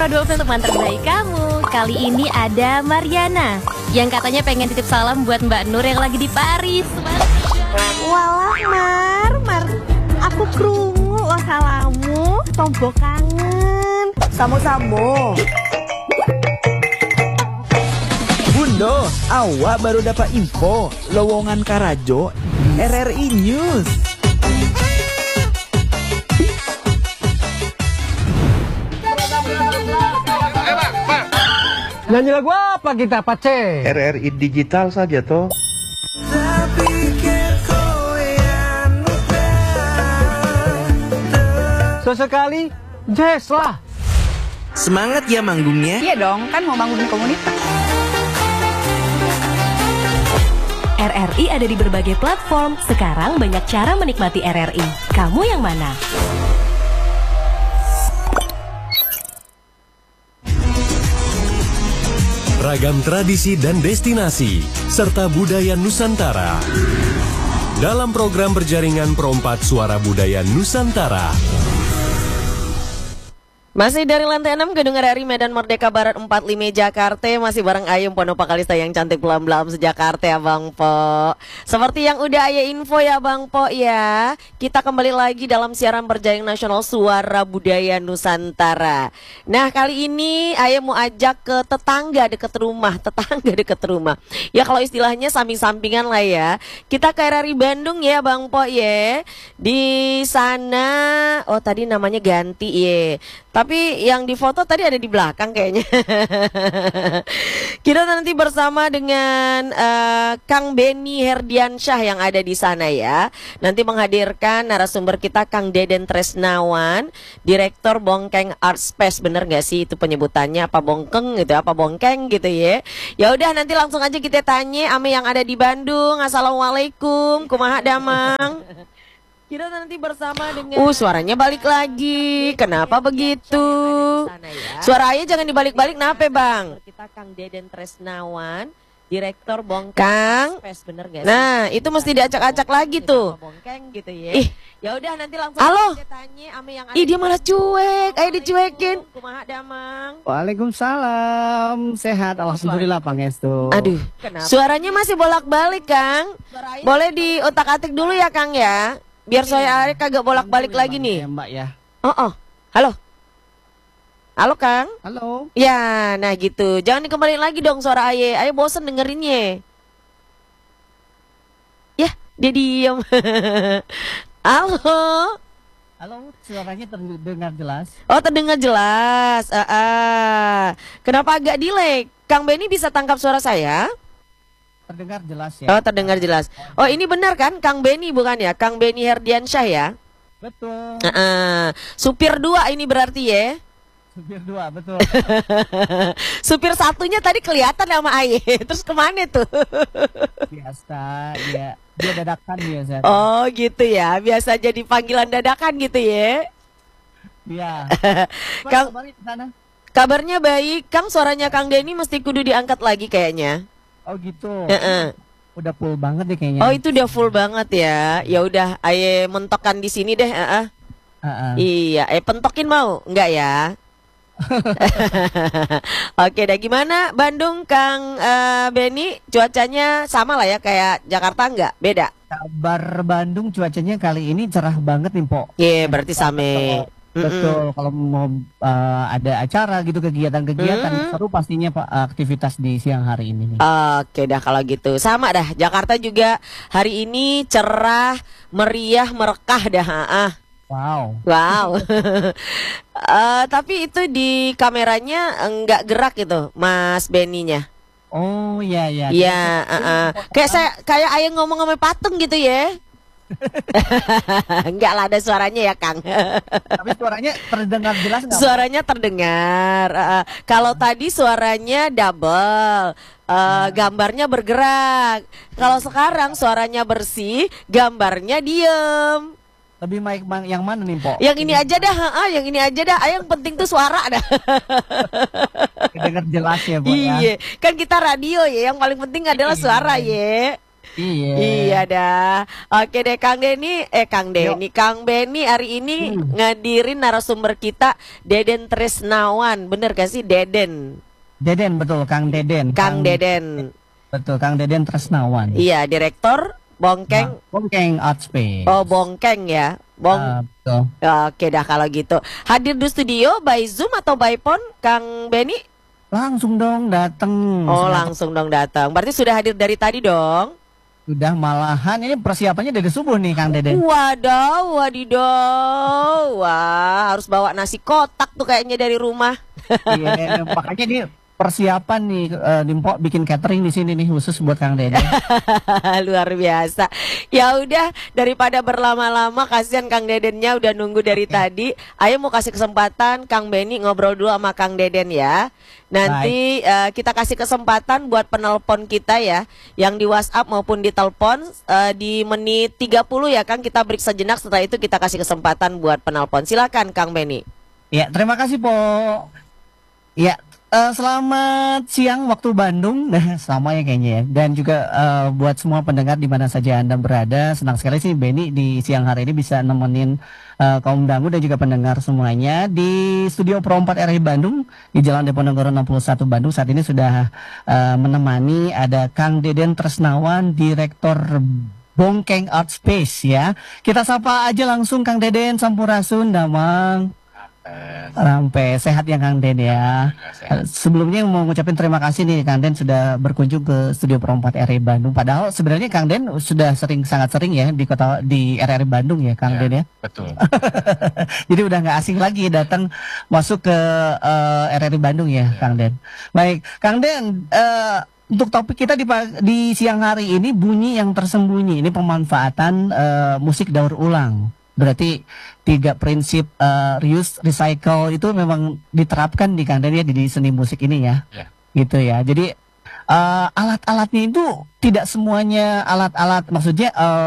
Pro 20 untuk mantan terbaik kamu. Kali ini ada Mariana yang katanya pengen titip salam buat Mbak Nur yang lagi di Paris. Walah Mar, aku krungu lo salamu, tombo kangen. Samo-samo. Bundo, awak baru dapat info lowongan Karajo RRI News. Nyanyi lagu apa kita, Pace? RRI digital saja toh. Sesekali jazz lah. Semangat ya manggungnya. Iya dong, kan mau bangun komunitas. RRI ada di berbagai platform. Sekarang banyak cara menikmati RRI. Kamu yang mana? Ragam tradisi dan destinasi, serta budaya Nusantara. Dalam program berjaringan Pro4 Suara Budaya Nusantara. Masih dari lantai 6 Gedung RRI Medan Merdeka Barat 45 Jakarta. Masih bareng Ayum Pono Pakalista yang cantik belam-belam sejakarta ya Bang Po. Seperti yang udah Ayah info ya Bang Po ya, kita kembali lagi dalam siaran berjaring nasional Suara Budaya Nusantara. Nah kali ini Ayah mau ajak ke tetangga deket rumah. Ya kalau istilahnya samping-sampingan lah ya. Kita ke RRI Bandung ya Bang Po ya. Di sana, oh tadi namanya ganti ya. Tapi yang difoto tadi ada di belakang kayaknya. Kita nanti bersama dengan Kang Beni Herdiansyah yang ada di sana ya. Nanti menghadirkan narasumber kita Kang Deden Tresnawan, Direktur Bongkeng Art Space. Bener gak sih itu penyebutannya? Apa bongkeng gitu, apa bongkeng gitu ya. Ya udah nanti langsung aja kita tanya ame yang ada di Bandung. Assalamualaikum, kumaha damang. Kita nanti bersama dengan suaranya balik lagi. Kenapa begitu? Suara ayah jangan dibalik-balik, kenapa Bang? Kita Kang Deden Tresnawan, Direktur Bongkeng. Bener gak sih? Nah, itu mesti diacak-acak lagi tuh. Bongkeng gitu ya. Ih, ya udah nanti langsung kita tanya ame yang ada. Ih, dia malah cuek. Ayo dicuekin. Kumaha damang? Waalaikumsalam. Sehat, alhamdulillah Pangestu. Aduh, suaranya masih bolak-balik, Kang. Boleh diotak-atik dulu ya, Kang ya. Biar saya kagak bolak-balik lagi nih. Mbak ya. Halo. Halo Kang. Halo. Ya, nah gitu. Jangan dikembaliin lagi dong suara Aye. Aye bosen dengerinnya. Ya, dia diem. Halo. Halo, suaranya terdengar jelas. Oh, terdengar jelas. Kenapa agak delay? Kang Beni bisa tangkap suara saya? Terdengar jelas ya. Oh, terdengar jelas. Oh, ini benar kan Kang Beni bukan ya? Kang Beni Herdiansyah ya? Betul. Supir 2 ini berarti ya? Supir 2, betul. Supir satunya tadi kelihatan sama Aye. Terus kemana tuh? Biasa, ya. Dia dadakan biasa. Oh, gitu ya. Biasa jadi panggilan dadakan gitu ya? Iya. Kang, kabarnya di sana? Kabarnya baik. Kang, suaranya Kang Deni mesti kudu diangkat lagi kayaknya. Oh gitu. Udah full banget deh kayaknya. Oh, itu udah full banget ya. Ya udah, Aye mentokkan di sini deh. Iya, pentokin mau? Enggak ya? Oke, dah gimana Bandung Kang Beni? Cuacanya sama lah ya kayak Jakarta enggak? Beda? Kabar Bandung cuacanya kali ini cerah banget nih, Po. Iya, berarti sama. Betul, kalau mau ada acara gitu, kegiatan-kegiatan seru pastinya Pak, aktivitas di siang hari ini nih. Oke dah kalau gitu. Sama dah, Jakarta juga hari ini cerah, meriah, merekah dah. Wow. Tapi itu di kameranya enggak gerak gitu, Mas Beninya. Oh iya. Iya, kayak Ayah ngomong sama patung gitu ya. Enggak lah, ada suaranya ya Kang. Tapi suaranya terdengar jelas nggak? Suaranya terdengar. Kalau tadi suaranya double, gambarnya bergerak. Kalau sekarang suaranya bersih, gambarnya diem. Lebih baik yang mana nih, Po? Yang ini aja dah, yang ini aja dah. Yang penting tuh suara dah. Dengar jelas ya, Po ya. Iya, kan kita radio ya. Yang paling penting adalah suara ya. Iya. Iya dah. Oke deh Kang Kang Beni hari ini ngadirin narasumber kita Deden Tresnawan. Bener gak sih Deden? Deden, betul, Kang Deden. Kang Deden. Betul, Kang Deden Tresnawan. Iya, direktur Bongkeng. Bongkeng Art Space. Oh, Bongkeng ya. Betul. Oke dah kalau gitu. Hadir di studio by Zoom atau by phone Kang Beni? Langsung dong datang. Oh, langsung dong datang. Berarti sudah hadir dari tadi dong? Sudah, malahan ini persiapannya dari subuh nih Kang Deden. Wadaw, wadidaw. Wah, harus bawa nasi kotak tuh kayaknya dari rumah. Iya, makanya dia persiapan nih, Dimpo bikin catering di sini nih khusus buat Kang Deden. Luar biasa. Ya udah, daripada berlama-lama, kasihan Kang Dedennya udah nunggu dari tadi. Ayo mau kasih kesempatan Kang Beni ngobrol dulu sama Kang Deden ya. Nanti kita kasih kesempatan buat penelpon kita ya, yang di WhatsApp maupun di telepon di menit 30 ya Kang, kita break sejenak, setelah itu kita kasih kesempatan buat penelpon. Silakan Kang Beni. Ya, terima kasih Po. Ya, selamat siang waktu Bandung. Nah, sama ya kayaknya ya. Dan juga buat semua pendengar di mana saja Anda berada, senang sekali sih Beni di siang hari ini bisa nemenin kaum dangu dan juga pendengar semuanya di studio Pro 4 RRI Bandung di Jalan Diponegoro 61 Bandung. Saat ini sudah menemani ada Kang Deden Tresnawan, Direktur Bongkeng Art Space ya. Kita sapa aja langsung Kang Deden, Sampurasun, Damang. Sampai sehat ya Kang Den ya. Sebelumnya mau ngucapin terima kasih nih Kang Den sudah berkunjung ke studio Pro 4 RRI Bandung. Padahal sebenarnya Kang Den sudah sangat sering ya di RRI Bandung ya Kang Den ya. Betul. Jadi udah nggak asing lagi datang masuk ke RRI Bandung ya Kang Den. Baik Kang Den, untuk topik kita di siang hari ini bunyi yang tersembunyi. Ini pemanfaatan musik daur ulang. Berarti 3 prinsip reuse, recycle itu memang diterapkan di Kang Den ya di seni musik ini ya. Gitu ya. Jadi alat-alatnya itu tidak semuanya alat-alat, maksudnya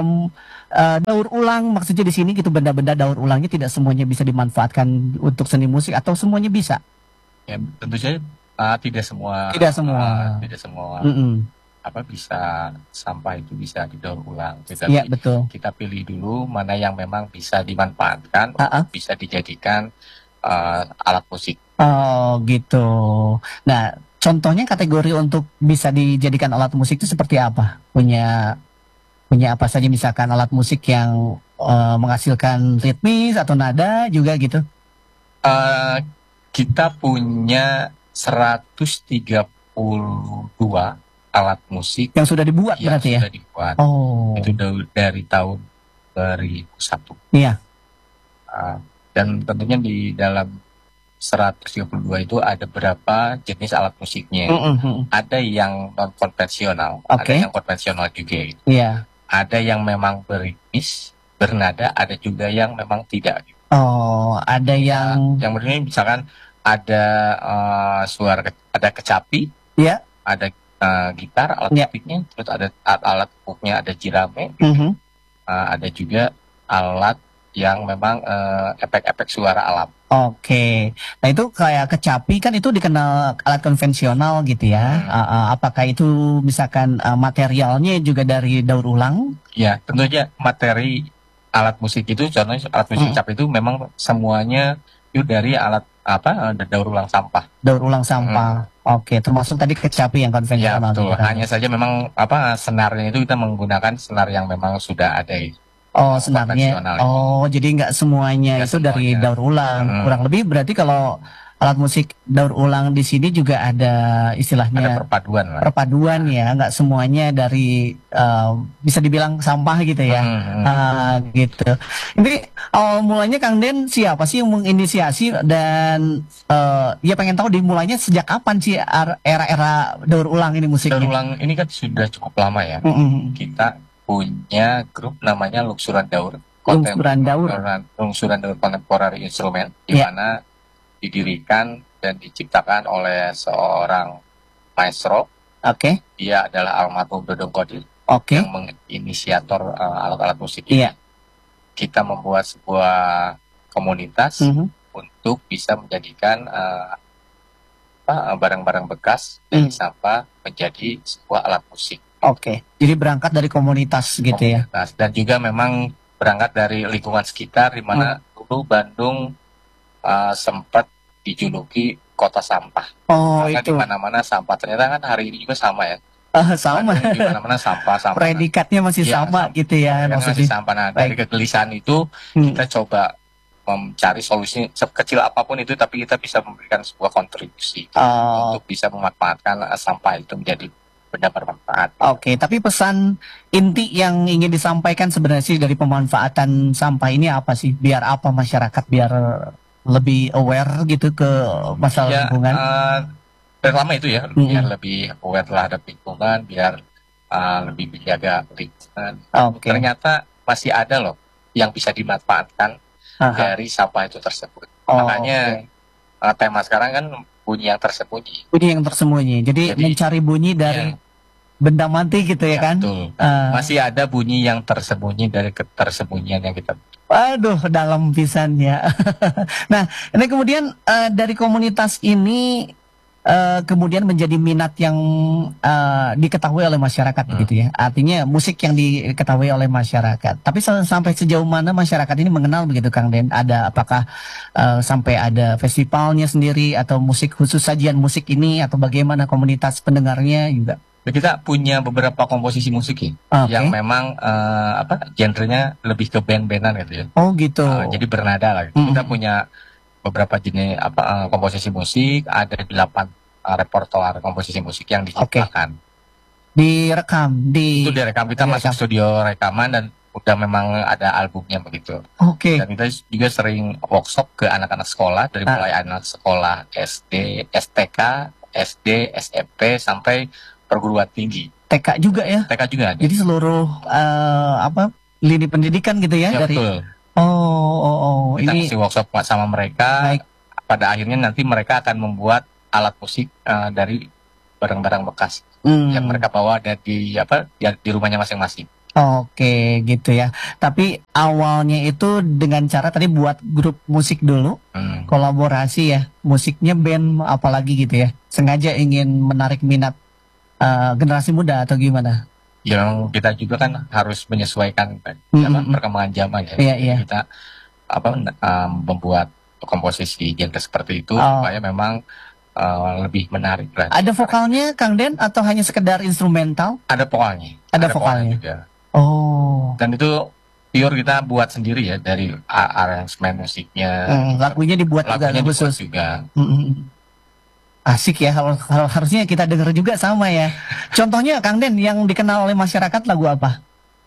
daur ulang, maksudnya di sini gitu, benda-benda daur ulangnya tidak semuanya bisa dimanfaatkan untuk seni musik atau semuanya bisa? Ya, tentu saja tidak semua. Tidak semua. Tidak semua. Apa bisa sampah itu bisa didaur ulang. Iya, betul. Kita pilih dulu mana yang memang bisa dimanfaatkan, bisa dijadikan alat musik. Oh gitu. Nah, contohnya kategori untuk bisa dijadikan alat musik itu seperti apa? Punya apa saja misalkan alat musik yang menghasilkan ritmis atau nada juga gitu? Kita punya 132 alat musik yang sudah dibuat berarti ya? Sudah dibuat. Oh. Itu dari tahun 2001. Iya. Dan tentunya di dalam 132 itu ada berapa jenis alat musiknya. Ada yang non konvensional, ada yang konvensional juga. Iya. Ada yang memang beritmis, bernada, ada juga yang memang tidak. Oh, ada yang beritmis misalkan ada suara, ada kecapi, ya, ada gitar, alat musiknya, terus ada alat pupuknya, ada jirame, ada juga alat yang memang efek-efek suara alam. Oke, nah itu kayak kecapi kan itu dikenal alat konvensional gitu ya. Apakah itu misalkan materialnya juga dari daur ulang? Ya, tentu aja materi alat musik itu, contohnya alat musik kecapi itu memang semuanya itu dari alat daur ulang sampah. Daur ulang sampah. Oke, termasuk tadi kecapi yang konvensional. Ya, betul. Hanya saja memang senarnya itu kita menggunakan senar yang memang sudah ada. Oh, senarnya. Oh, jadi nggak semuanya itu dari daur ulang. Kurang lebih berarti kalau alat musik daur ulang di sini juga ada istilahnya ada perpaduan lah. Perpaduan ya, nggak semuanya dari bisa dibilang sampah gitu ya. Gitu. Ini awal mulanya Kang Den siapa sih yang menginisiasi dan ya pengen tahu dimulainya sejak kapan sih era-era daur ulang ini musiknya? Daur ulang ini kan sudah cukup lama ya. Kita punya grup namanya Lungsuran Daur. Lungsuran Daur Contemporary Instrument, di mana didirikan dan diciptakan oleh seorang maestro. Dia adalah almarhum Dodong Kodir yang menginisiator alat-alat musik ini. Kita membuat sebuah komunitas untuk bisa menjadikan barang-barang bekas dari sampah menjadi sebuah alat musik. Oke, jadi berangkat dari komunitas gitu ya. Dan juga memang berangkat dari lingkungan sekitar, di mana dulu Bandung sempat dijuluki kota sampah. Karena di mana-mana sampah. Ternyata kan hari ini juga sama ya. Sama. Di mana-mana sampah. Predikatnya masih sama gitu ya. Masih sampah. Nah, dari kegelisahan itu kita coba mencari solusi sekecil apapun itu, tapi kita bisa memberikan sebuah kontribusi untuk bisa memanfaatkan sampah itu menjadi benda bermanfaat. Oke, tapi pesan inti yang ingin disampaikan sebenarnya sih dari pemanfaatan sampah ini apa sih? Biar apa masyarakat biar lebih aware gitu ke masalah lingkungan? Pertama itu ya, biar lebih aware terhadap lingkungan, biar lebih menjaga lingkungan. Ternyata masih ada loh yang bisa dimanfaatkan dari sampah itu tersebut. Makanya tema sekarang kan bunyi yang tersembunyi. Bunyi yang tersembunyi. Jadi mencari bunyi dari benda mati gitu ya kan? Betul. Masih ada bunyi yang tersembunyi dari ketersembunyian yang kita. Waduh, dalam pisannya. Nah, ini kemudian dari komunitas ini kemudian menjadi minat yang diketahui oleh masyarakat gitu ya. Artinya musik yang diketahui oleh masyarakat. Tapi sampai sejauh mana masyarakat ini mengenal begitu Kang Den? Ada apakah sampai ada festivalnya sendiri atau musik khusus sajian musik ini atau bagaimana komunitas pendengarnya juga? Kita punya beberapa komposisi musik ya, yang memang genrenya lebih ke band-bandan gitu ya. Oh gitu. Jadi bernada lah. Kita punya beberapa jenis komposisi musik, ada 8 repertoar komposisi musik yang diciptakan. Direkam itu direkam, kita masuk studio rekaman dan udah memang ada albumnya begitu. Dan kita juga sering workshop ke anak-anak sekolah, dari mulai anak sekolah SD, STK, SD, SMP sampai perguruan tinggi. TK juga ya? TK juga ada. Jadi seluruh lini pendidikan gitu ya? Ya dari... betul. Kita Ini kasih workshop sama mereka. Pada akhirnya nanti mereka akan membuat alat musik dari barang-barang bekas yang mereka bawa ada di di rumahnya masing-masing. Oke, gitu ya. Tapi awalnya itu dengan cara tadi buat grup musik dulu, kolaborasi ya, musiknya band apalagi gitu ya. Sengaja ingin menarik minat generasi muda atau gimana? Yang kita juga kan harus menyesuaikan perkembangan zaman ya. Kita membuat komposisi genre seperti itu supaya memang lebih menarik. Ada vokalnya Kang Den atau hanya sekedar instrumental? Ada vokalnya. Ada vokalnya juga. Dan itu pure kita buat sendiri ya, dari aransemen musiknya. Lagunya dibuat khusus juga. Asik ya, harusnya kita dengar juga sama ya. Contohnya Kang Den yang dikenal oleh masyarakat lagu apa?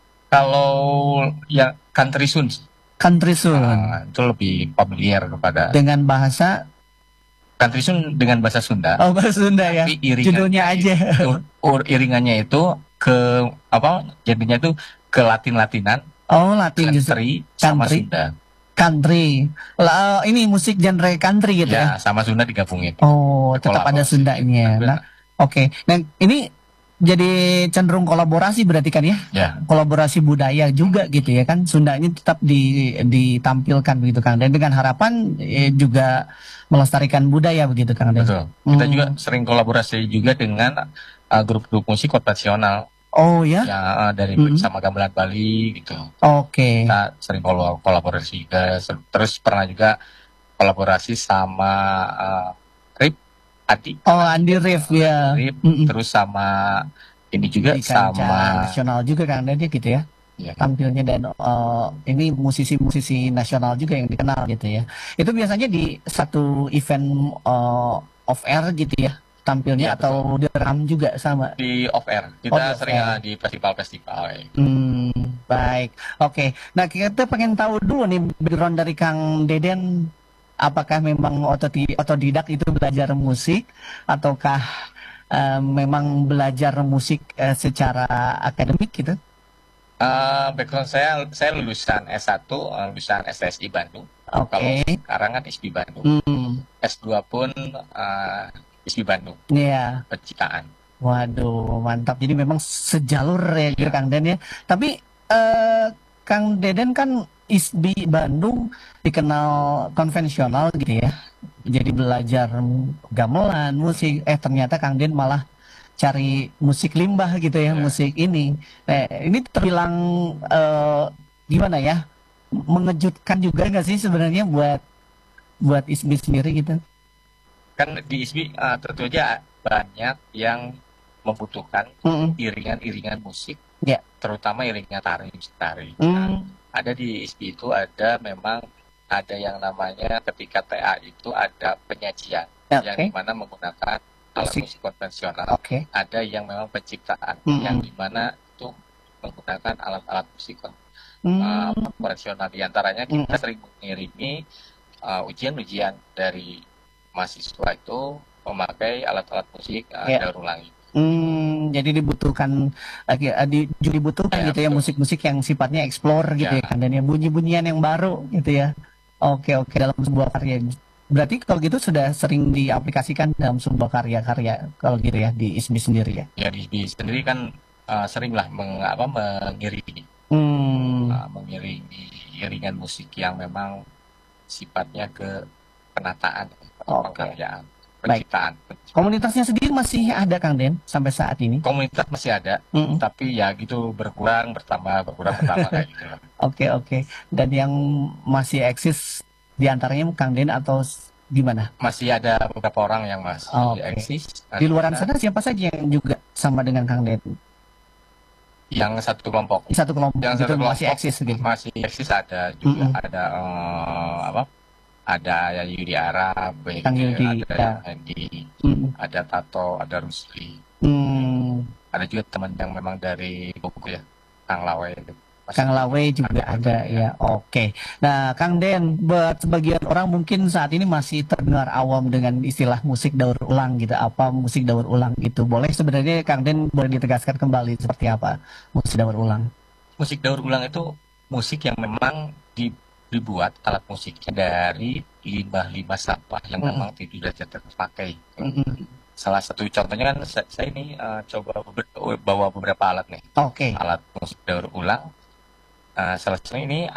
Kalau ya Country Soon. Country Soon. Itu lebih familiar kepada. Dengan bahasa? Country Soon dengan bahasa Sunda. Oh, bahasa Sunda ya. Tapi judulnya aja. Iringannya itu ke jadinya itu ke Latin-Latinan. Oh, Latin country sama Sunda. Country. Ini musik genre country gitu ya. Sama Sunda digabungin. Oh, tetap ada Sundanya. Nah, oke. Nah, ini jadi cenderung kolaborasi berarti kan ya? Kolaborasi budaya juga gitu ya kan. Sundanya tetap ditampilkan begitu Kang. Dan dengan harapan juga melestarikan budaya begitu Kang. Betul. Kita juga sering kolaborasi juga dengan grup-grup musik konvensional. Oh ya? Ya, dari sama Gamelan Bali gitu. Oke. Kita sering kolaborasi juga. Terus pernah juga kolaborasi sama Rip Adi. Oh, Andi Rif ya. Rip, terus sama ini juga sama nasional juga Kang dia gitu ya. Tampilnya dan ini musisi-musisi nasional juga yang dikenal gitu ya. Itu biasanya di satu event off air gitu ya tampilnya atau direkam juga sama? Di off air. Kita sering di festival-festival. Baik. Oke. Nah, kita pengen tahu dulu nih background dari Kang Deden, apakah memang otodidak itu belajar musik ataukah memang belajar musik secara akademik gitu? Background saya lulusan S1, lulusan STSI Bandung. Kalau sekarang kan ISBI Bandung. S2 pun ISBI Bandung. Iya. Pencitraan. Waduh, mantap. Jadi memang sejalur ya, Kang Den ya. Tapi Kang Deden kan ISBI Bandung dikenal konvensional gitu ya. Jadi belajar gamelan, musik. Ternyata Kang Den malah cari musik limbah gitu ya, musik ini. Ini terbilang gimana ya? Mengejutkan juga nggak sih sebenarnya buat ISBI sendiri gitu? Kan di ISBI tentu aja banyak yang membutuhkan iringan-iringan musik, terutama iringan tari. Nah, ada di ISBI itu memang ada yang namanya ketika TA itu ada penyajian yang dimana menggunakan alat musik konvensional. Ada yang memang penciptaan yang dimana itu menggunakan alat-alat musik konvensional. Di antaranya kita sering mengiringi ujian-ujian dari mahasiswa itu memakai alat-alat musik daur ulang. Jadi dibutuhkan gitu ya, musik-musik yang sifatnya explore gitu ya kan, dan ya bunyi-bunyian yang baru gitu ya. Oke, dalam sebuah karya. Berarti kalau gitu sudah sering diaplikasikan dalam sebuah karya-karya kalau gitu ya di ISBI sendiri ya? Ya, di ISBI sendiri kan seringlah mengiringi iringan musik yang memang sifatnya ke penataan, pengkaryaan, penciptaan. Komunitasnya sendiri masih ada Kang Den sampai saat ini? Komunitas masih ada, tapi ya gitu berkurang bertambah kayak gitu. Oke. Dan yang masih eksis diantaranya Kang Den atau gimana? Masih ada beberapa orang yang masih eksis. Di luar sana siapa saja yang juga sama dengan Kang Den? Yang satu kelompok. Yang satu kelompok masih eksis gitu. Masih eksis ada juga ada Yudi Arab, ada Hendi, ada Tato, ada Rusli. Ada juga teman yang memang dari Bogor ya, Kang Lawe. Kang Lawe juga ada ya. Oke. Nah, Kang Den, buat sebagian orang mungkin saat ini masih terdengar awam dengan istilah musik daur ulang gitu. Apa musik daur ulang itu? Boleh sebenarnya Kang Den boleh ditegaskan kembali seperti apa musik daur ulang? Musik daur ulang itu musik yang memang dibuat alat musiknya dari limbah-limbah sampah yang memang tidak terpakai. Salah satu contohnya kan saya ini coba bawa beberapa alat nih. Alat musik daur ulang. Salah satunya ini